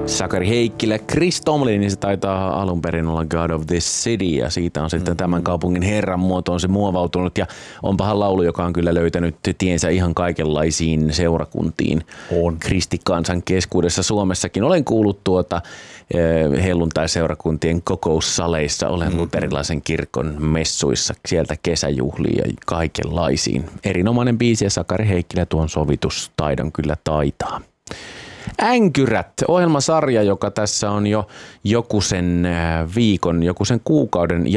Sakari Heikkilä, Chris Tomlin, niin se taitaa alun perin olla God of the City ja siitä on sitten tämän kaupungin herran muotoon se muovautunut ja onpahan laulu, joka on kyllä löytänyt tiensä ihan kaikenlaisiin seurakuntiin kristikansan keskuudessa Suomessakin. Olen kuullut helluntai-seurakuntien kokoussaleissa, olen luterilaisen kirkon messuissa, sieltä kesäjuhliin ja kaikenlaisiin. Erinomainen biisi ja Sakari Heikkilä tuon sovitustaidon kyllä taitaa. Änkyrät, ohjelmasarja, joka tässä on jo joku sen viikon, joku sen kuukauden